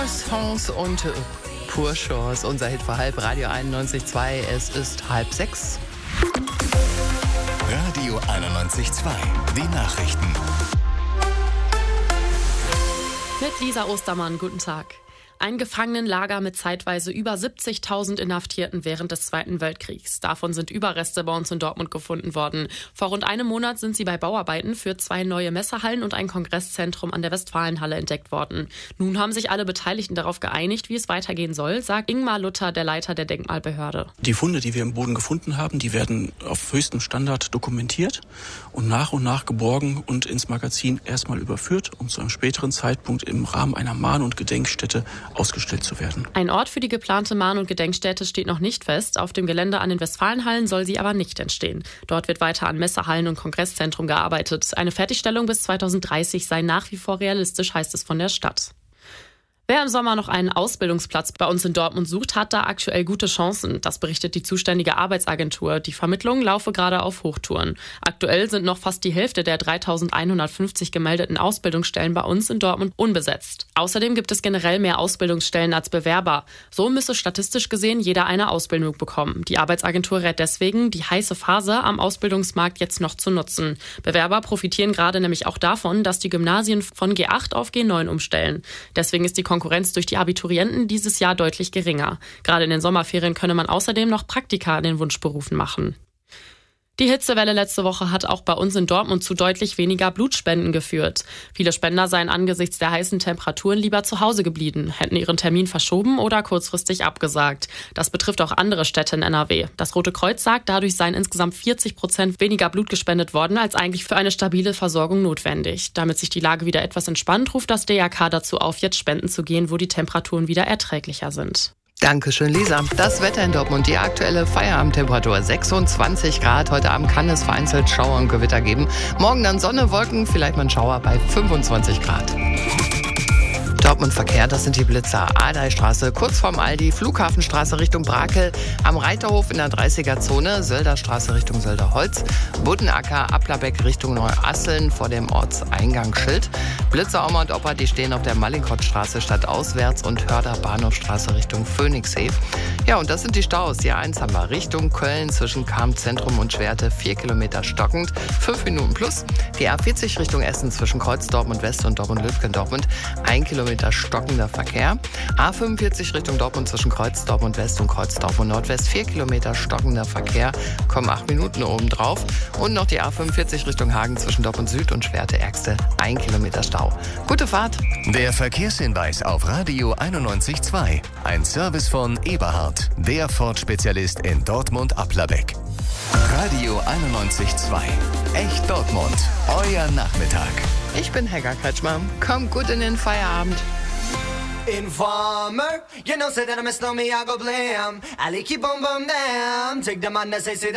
Croissants und Purchors, unser Hit für halb, Radio 91.2, es ist 5:30. Radio 91.2, die Nachrichten. Mit Lisa Ostermann, guten Tag. Ein Gefangenenlager mit zeitweise über 70.000 Inhaftierten während des Zweiten Weltkriegs. Davon sind Überreste bei uns in Dortmund gefunden worden. Vor rund einem Monat sind sie bei Bauarbeiten für 2 neue Messehallen und ein Kongresszentrum an der Westfalenhalle entdeckt worden. Nun haben sich alle Beteiligten darauf geeinigt, wie es weitergehen soll, sagt Ingmar Luther, der Leiter der Denkmalbehörde. Die Funde, die wir im Boden gefunden haben, die werden auf höchstem Standard dokumentiert und nach geborgen und ins Magazin erstmal überführt, um zu einem späteren Zeitpunkt im Rahmen einer Mahn- und Gedenkstätte ausgestellt zu werden. Ein Ort für die geplante Mahn- und Gedenkstätte steht noch nicht fest. Auf dem Gelände an den Westfalenhallen soll sie aber nicht entstehen. Dort wird weiter an Messehallen und Kongresszentrum gearbeitet. Eine Fertigstellung bis 2030 sei nach wie vor realistisch, heißt es von der Stadt. Wer im Sommer noch einen Ausbildungsplatz bei uns in Dortmund sucht, hat da aktuell gute Chancen. Das berichtet die zuständige Arbeitsagentur. Die Vermittlung laufe gerade auf Hochtouren. Aktuell sind noch fast die Hälfte der 3.150 gemeldeten Ausbildungsstellen bei uns in Dortmund unbesetzt. Außerdem gibt es generell mehr Ausbildungsstellen als Bewerber. So müsse statistisch gesehen jeder eine Ausbildung bekommen. Die Arbeitsagentur rät deswegen, die heiße Phase am Ausbildungsmarkt jetzt noch zu nutzen. Bewerber profitieren gerade nämlich auch davon, dass die Gymnasien von G8 auf G9 umstellen. Deswegen ist die Konkurrenz durch die Abiturienten dieses Jahr deutlich geringer. Gerade in den Sommerferien könne man außerdem noch Praktika in den Wunschberufen machen. Die Hitzewelle letzte Woche hat auch bei uns in Dortmund zu deutlich weniger Blutspenden geführt. Viele Spender seien angesichts der heißen Temperaturen lieber zu Hause geblieben, hätten ihren Termin verschoben oder kurzfristig abgesagt. Das betrifft auch andere Städte in NRW. Das Rote Kreuz sagt, dadurch seien insgesamt 40% weniger Blut gespendet worden, als eigentlich für eine stabile Versorgung notwendig. Damit sich die Lage wieder etwas entspannt, ruft das DRK dazu auf, jetzt spenden zu gehen, wo die Temperaturen wieder erträglicher sind. Dankeschön, Lisa. Das Wetter in Dortmund, die aktuelle Feierabendtemperatur 26 Grad. Heute Abend kann es vereinzelt Schauer und Gewitter geben. Morgen dann Sonne, Wolken, vielleicht mal ein Schauer bei 25 Grad. Dortmund Verkehr, das sind die Blitzer. Adeistraße, kurz vorm Aldi, Flughafenstraße Richtung Brakel, am Reiterhof in der 30er-Zone, Sölderstraße Richtung Sölderholz, Buddenacker, Applerbeck Richtung Neuasseln vor dem Ortseingangsschild. Blitzer Oma und Opa, die stehen auf der Mallinckrodtstraße stadtauswärts und Hörder Bahnhofstraße Richtung Phoenixhof. Ja, und das sind die Staus. Die A1 haben wir Richtung Köln zwischen Cham-Zentrum und Schwerte 4 Kilometer stockend, 5 Minuten plus. Die A40 Richtung Essen zwischen Kreuz Dortmund West und Dortmund-Lübken Dortmund 1 Kilometer stockender Verkehr. A45 Richtung Dortmund zwischen Kreuz Dortmund West und Kreuz Dortmund Nordwest 4 Kilometer stockender Verkehr, kommen 8 Minuten oben drauf. Und noch die A45 Richtung Hagen zwischen Dortmund Süd und Schwerte-Ergste 1 Kilometer Stau. Gute Fahrt! Der Verkehrshinweis auf Radio 91.2. Ein Service von Eberhard, der Ford-Spezialist in Dortmund-Applerbeck. Radio 91.2. Echt Dortmund. Euer Nachmittag. Ich bin Helga Kretschmer. Kommt gut in den Feierabend. Informer, you know, say that I miss me, I go blam. I like you, boom, boom, damn. Take the man that say